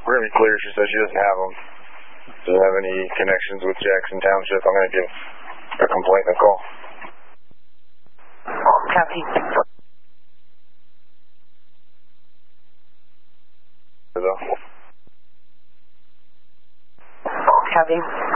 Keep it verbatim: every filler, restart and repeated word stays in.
we're going to be clear. She says she doesn't have them. Doesn't have any connections with Jackson Township. I'm going to give a complaint a call. Copy. Hello? Copy.